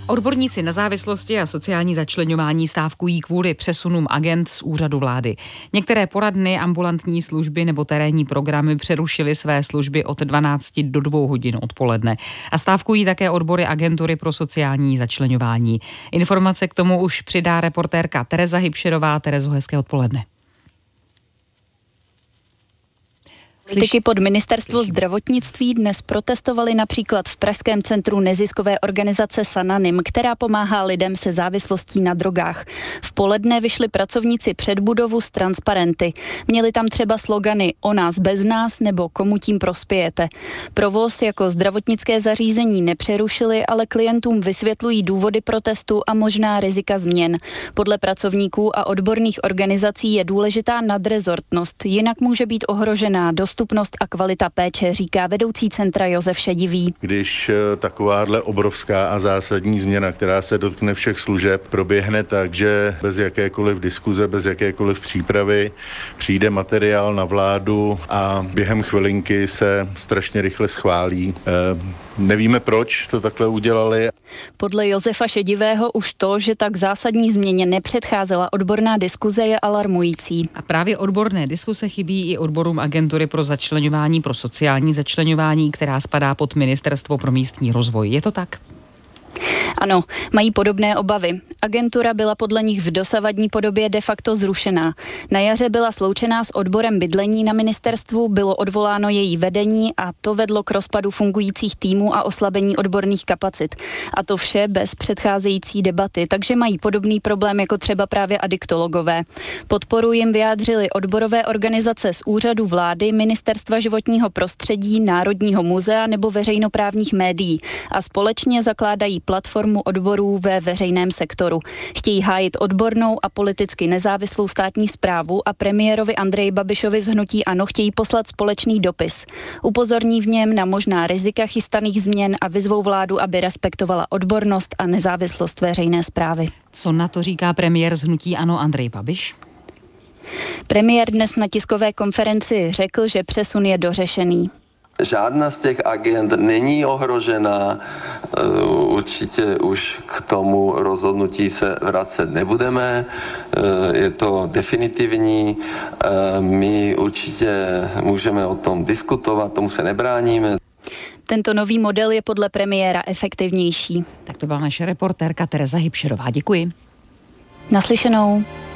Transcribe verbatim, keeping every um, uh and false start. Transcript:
Odborníci na závislosti a sociální začleňování stávkují kvůli přesunům agent z úřadu vlády. Některé poradny, ambulantní služby nebo terénní programy přerušily své služby od dvanácti do dvou hodin odpoledne. A stávkují také odbory agentury pro sociální začleňování. Informace k tomu už přidá reportérka Tereza Hybšerová. Terezo, hezké odpoledne. Politiky pod ministerstvo zdravotnictví dnes protestovali například v pražském centru neziskové organizace Sananim, která pomáhá lidem se závislostí na drogách. V poledne vyšli pracovníci před budovu s transparenty. Měli tam třeba slogany "O nás bez nás" nebo "Komu tím prospějete". Provoz jako zdravotnické zařízení nepřerušili, ale klientům vysvětlují důvody protestu a možná rizika změn. Podle pracovníků a odborných organizací je důležitá nadrezortnost, jinak může být ohrožená dostupnost a kvalita péče, říká vedoucí centra Josef Šedivý. Když takováhle obrovská a zásadní změna, která se dotkne všech služeb, proběhne tak, že bez jakékoliv diskuze, bez jakékoliv přípravy přijde materiál na vládu a během chvilinky se strašně rychle schválí. Nevíme, proč to takhle udělali. Podle Josefa Šedivého už to, že tak zásadní změně nepředcházela odborná diskuze, je alarmující. A právě odborné diskuse chybí i odborům agentury pro začleňování, pro sociální začleňování, která spadá pod Ministerstvo pro místní rozvoj. Je to tak? Ano, mají podobné obavy. Agentura byla podle nich v dosavadní podobě de facto zrušená. Na jaře byla sloučená s odborem bydlení na ministerstvu, bylo odvoláno její vedení a to vedlo k rozpadu fungujících týmů a oslabení odborných kapacit. A to vše bez předcházející debaty, takže mají podobný problém jako třeba právě adiktologové. Podporu jim vyjádřili odborové organizace z úřadu vlády, Ministerstva životního prostředí, Národního muzea nebo veřejnoprávních médií a společně zakládají platformu odborů ve veřejném sektoru. Chtějí hájit odbornou a politicky nezávislou státní správu a premiérovi Andreji Babišovi z hnutí ANO chtějí poslat společný dopis. Upozorní v něm na možná rizika chystaných změn a vyzvou vládu, aby respektovala odbornost a nezávislost veřejné správy. Co na to říká premiér z hnutí ANO Andrej Babiš? Premiér dnes na tiskové konferenci řekl, že přesun je dořešený. Žádná z těch agent není ohrožená, určitě už k tomu rozhodnutí se vracet nebudeme, je to definitivní, my určitě můžeme o tom diskutovat, tomu se nebráníme. Tento nový model je podle premiéra efektivnější. Tak to byla naše reportérka Tereza Hybšerová. Děkuji. Naslyšenou.